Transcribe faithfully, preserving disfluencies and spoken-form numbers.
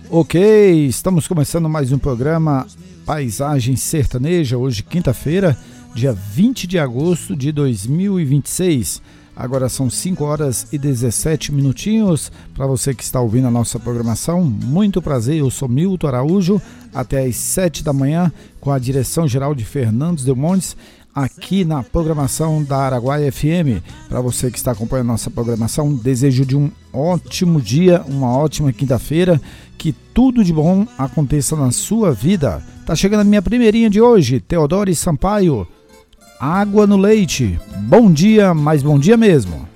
Ok, estamos começando mais um programa Paisagem Sertaneja, hoje quinta-feira, dia vinte de agosto de dois mil e vinte e seis. Agora são cinco horas e dezessete minutinhos. Para você que está ouvindo a nossa programação, muito prazer, eu sou Milton Araújo, até às sete da manhã, com a direção geral de Fernandes Del Montes, aqui na programação da Araguaia F M. Para você que está acompanhando a nossa programação, desejo de um ótimo dia, uma ótima quinta-feira, que tudo de bom aconteça na sua vida. Tá chegando a minha primeirinha de hoje, Teodoro Sampaio, Água no Leite. Bom dia, mas bom dia mesmo.